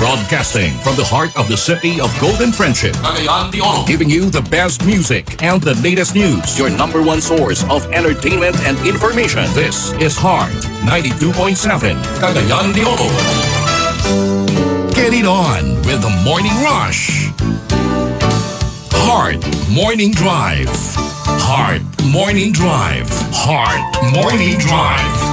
Broadcasting from the heart of the city of Golden Friendship. Cagayan de Oro. Giving you the best music and the latest news. Your number one source of entertainment and information. This is Heart 92.7. Cagayan de Oro. Get it on with the Morning Rush. Heart Morning Drive. Heart Morning Drive. Heart Morning Drive.